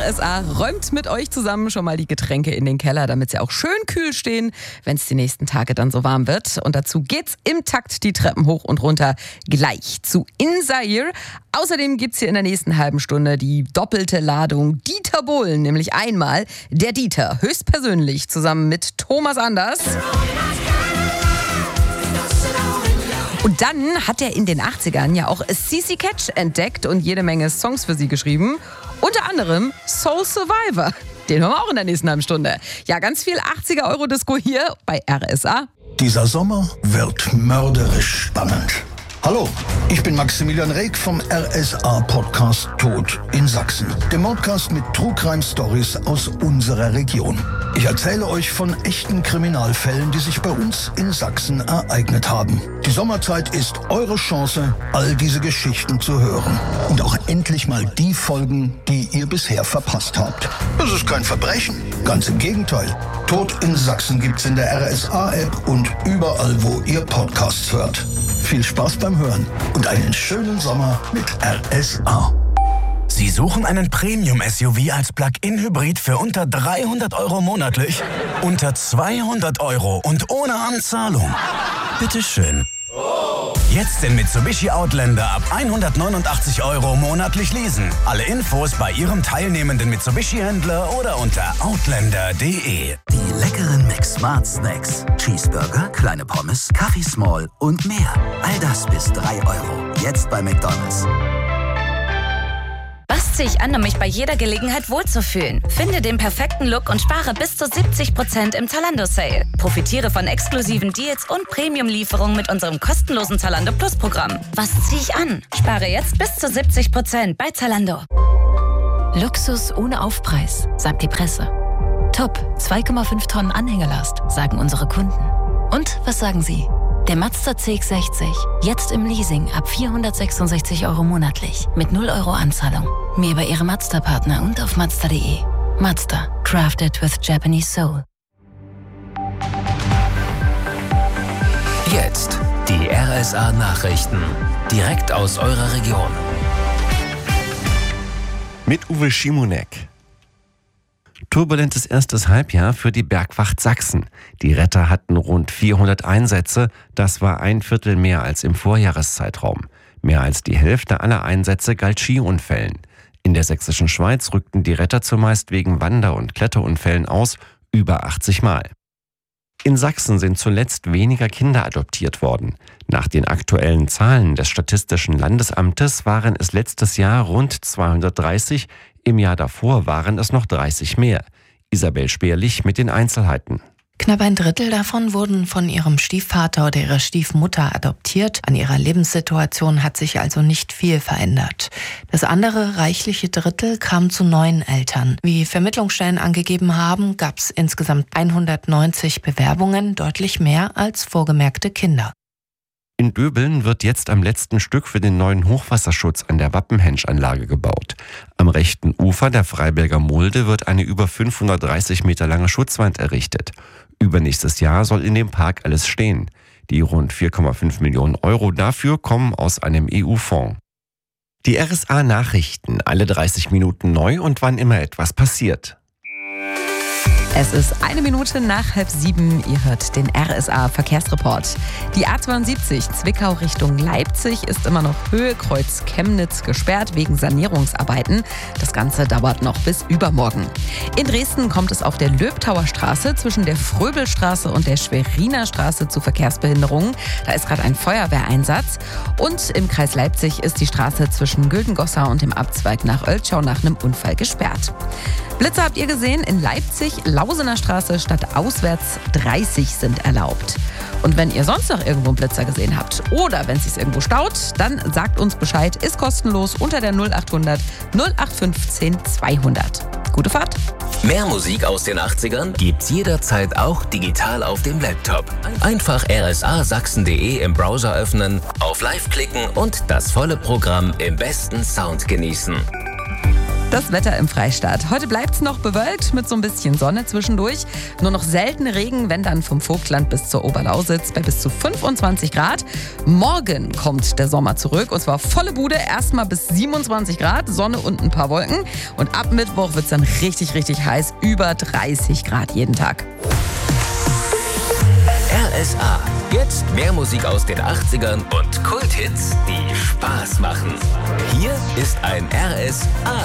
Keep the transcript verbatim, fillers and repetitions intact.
S A räumt mit euch zusammen schon mal die Getränke in den Keller, damit sie auch schön kühl stehen, wenn es die nächsten Tage dann so warm wird. Und dazu geht's im Takt die Treppen hoch und runter gleich zu In Zaire. Außerdem gibt's hier in der nächsten halben Stunde die doppelte Ladung Dieter Bohlen, nämlich einmal der Dieter höchstpersönlich zusammen mit Thomas Anders. Und dann hat er in den achtzigern ja auch Cici Catch entdeckt und jede Menge Songs für sie geschrieben. Unter anderem Soul Survivor. Den hören wir auch in der nächsten halben Stunde. Ja, ganz viel achtziger-Euro-Disco hier bei R S A. Dieser Sommer wird mörderisch spannend. Hallo, ich bin Maximilian Reg vom R S A-Podcast Tod in Sachsen. Dem Podcast mit True Crime Stories aus unserer Region. Ich erzähle euch von echten Kriminalfällen, die sich bei uns in Sachsen ereignet haben. Die Sommerzeit ist eure Chance, all diese Geschichten zu hören. Und auch endlich mal die Folgen, die ihr bisher verpasst habt. Das ist kein Verbrechen, ganz im Gegenteil. Tod in Sachsen gibt's in der R S A-App und überall, wo ihr Podcasts hört. Viel Spaß beim Hören und einen schönen Sommer mit R S A. Sie suchen einen Premium-S U V als Plug-in-Hybrid für unter dreihundert Euro monatlich? Unter zweihundert Euro und ohne Anzahlung? Bitteschön. Jetzt den Mitsubishi Outlander ab hundertneunundachtzig Euro monatlich leasen. Alle Infos bei Ihrem teilnehmenden Mitsubishi-Händler oder unter outlander punkt de. Die leckeren McSmart Snacks. Cheeseburger, kleine Pommes, Kaffee Small und mehr. All das bis drei Euro. Jetzt bei McDonald's. Was ziehe ich an, um mich bei jeder Gelegenheit wohlzufühlen? Finde den perfekten Look und spare bis zu siebzig Prozent im Zalando-Sale. Profitiere von exklusiven Deals und Premium-Lieferungen mit unserem kostenlosen Zalando Plus-Programm. Was ziehe ich an? Spare jetzt bis zu siebzig Prozent bei Zalando. Luxus ohne Aufpreis, sagt die Presse. Top, zwei Komma fünf Tonnen Anhängelast, sagen unsere Kunden. Und was sagen Sie? Der Mazda C X sechzig, jetzt im Leasing ab vierhundertsechsundsechzig Euro monatlich mit null Euro Anzahlung. Mehr bei Ihrem Mazda-Partner und auf mazda punkt de. Mazda, crafted with Japanese soul. Jetzt die R S A-Nachrichten, direkt aus eurer Region. Mit Uwe Schimonek. Turbulentes erstes Halbjahr für die Bergwacht Sachsen. Die Retter hatten rund vierhundert Einsätze, das war ein Viertel mehr als im Vorjahreszeitraum. Mehr als die Hälfte aller Einsätze galt Skiunfällen. In der sächsischen Schweiz rückten die Retter zumeist wegen Wander- und Kletterunfällen aus, über achtzig Mal. In Sachsen sind zuletzt weniger Kinder adoptiert worden. Nach den aktuellen Zahlen des Statistischen Landesamtes waren es letztes Jahr rund zweihundertdreißig, im Jahr davor waren es noch dreißig mehr. Isabel Speerlich mit den Einzelheiten. Knapp ein Drittel davon wurden von ihrem Stiefvater oder ihrer Stiefmutter adoptiert. An ihrer Lebenssituation hat sich also nicht viel verändert. Das andere reichliche Drittel kam zu neuen Eltern. Wie Vermittlungsstellen angegeben haben, gab es insgesamt hundertneunzig Bewerbungen, deutlich mehr als vorgemerkte Kinder. In Döbeln wird jetzt am letzten Stück für den neuen Hochwasserschutz an der Wappenhensch-Anlage gebaut. Am rechten Ufer der Freiberger Mulde wird eine über fünfhundertdreißig Meter lange Schutzwand errichtet. Übernächstes Jahr soll in dem Park alles stehen. Die rund vier Komma fünf Millionen Euro dafür kommen aus einem E U-Fonds. Die R S A-Nachrichten, alle dreißig Minuten neu und wann immer etwas passiert. Es ist eine Minute nach halb sieben. Ihr hört den R S A-Verkehrsreport. Die A zweiundsiebzig Zwickau Richtung Leipzig ist immer noch Höhe Kreuz Chemnitz gesperrt wegen Sanierungsarbeiten. Das Ganze dauert noch bis übermorgen. In Dresden kommt es auf der Löbtauer Straße zwischen der Fröbelstraße und der Schweriner Straße zu Verkehrsbehinderungen. Da ist gerade ein Feuerwehreinsatz. Und im Kreis Leipzig ist die Straße zwischen Güldengossa und dem Abzweig nach Oeltschau nach einem Unfall gesperrt. Blitze habt ihr gesehen? In Leipzig, Lausener Straße statt auswärts dreißig sind erlaubt. Und wenn ihr sonst noch irgendwo einen Blitzer gesehen habt oder wenn es sich irgendwo staut, dann sagt uns Bescheid, ist kostenlos unter der null achthundert null acht fünfzehn zweihundert. Gute Fahrt! Mehr Musik aus den achtzigern gibt's jederzeit auch digital auf dem Laptop. Einfach r s a sachsen punkt de im Browser öffnen, auf Live klicken und das volle Programm im besten Sound genießen. Das Wetter im Freistaat. Heute bleibt es noch bewölkt mit so ein bisschen Sonne zwischendurch. Nur noch selten Regen, wenn dann vom Vogtland bis zur Oberlausitz bei bis zu fünfundzwanzig Grad. Morgen kommt der Sommer zurück und zwar volle Bude. Erstmal bis siebenundzwanzig Grad, Sonne und ein paar Wolken. Und ab Mittwoch wird es dann richtig, richtig heiß. Über dreißig Grad jeden Tag. R S A. Jetzt mehr Musik aus den achtzigern und Kulthits, die Spaß machen. Hier ist ein R S A